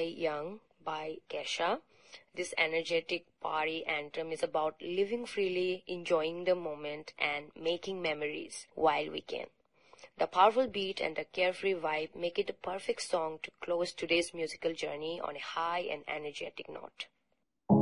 Young by Kesha. This energetic party anthem is about living freely, enjoying the moment, and making memories while we can. The powerful beat and the carefree vibe make it the perfect song to close today's musical journey on a high and energetic note.